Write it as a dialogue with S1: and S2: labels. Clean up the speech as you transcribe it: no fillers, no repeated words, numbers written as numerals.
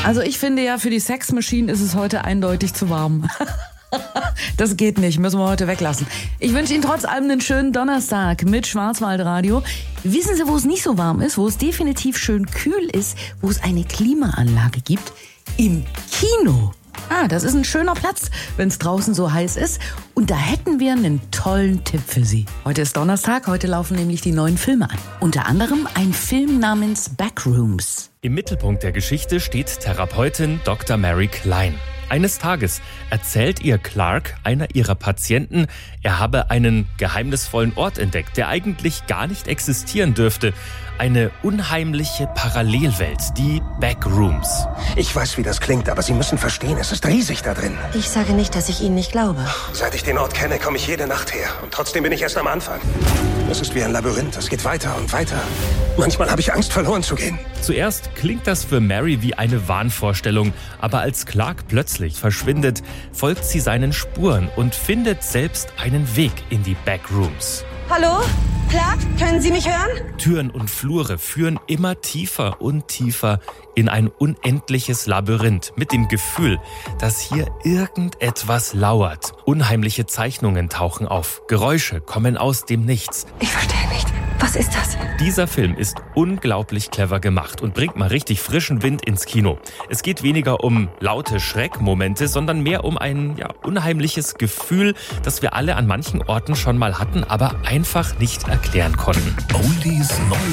S1: Also ich finde ja, für die Sex Machine ist es heute eindeutig zu warm. Das geht nicht, müssen wir heute weglassen. Ich wünsche Ihnen trotz allem einen schönen Donnerstag mit Schwarzwaldradio. Wissen Sie, wo es nicht so warm ist, wo es definitiv schön kühl ist, wo es eine Klimaanlage gibt? Im Kino. Das ist ein schöner Platz, wenn es draußen so heiß ist. Und da hätten wir einen tollen Tipp für Sie. Heute ist Donnerstag, heute laufen nämlich die neuen Filme an. Unter anderem ein Film namens Backrooms.
S2: Im Mittelpunkt der Geschichte steht Therapeutin Dr. Mary Klein. Eines Tages erzählt ihr Clark, einer ihrer Patienten, er habe einen geheimnisvollen Ort entdeckt, der eigentlich gar nicht existieren dürfte. Eine unheimliche Parallelwelt, die Backrooms.
S3: Ich weiß, wie das klingt, aber Sie müssen verstehen, es ist riesig da drin.
S4: Ich sage nicht, dass ich Ihnen nicht glaube.
S3: Seit ich den Ort kenne, komme ich jede Nacht her. Und trotzdem bin ich erst am Anfang. Es ist wie ein Labyrinth, es geht weiter und weiter. Manchmal habe ich Angst, verloren zu gehen.
S2: Zuerst klingt das für Mary wie eine Wahnvorstellung, aber als Clark plötzlich verschwindet, folgt sie seinen Spuren und findet selbst einen Weg in die Backrooms.
S4: Hallo? Clark, können Sie mich hören?
S2: Türen und Flure führen immer tiefer und tiefer in ein unendliches Labyrinth mit dem Gefühl, dass hier irgendetwas lauert. Unheimliche Zeichnungen tauchen auf, Geräusche kommen aus dem Nichts.
S4: Ich verstehe nicht. Was ist das?
S2: Dieser Film ist unglaublich clever gemacht und bringt mal richtig frischen Wind ins Kino. Es geht weniger um laute Schreckmomente, sondern mehr um ein unheimliches Gefühl, das wir alle an manchen Orten schon mal hatten, aber einfach nicht erklären konnten.
S5: Oldies neu.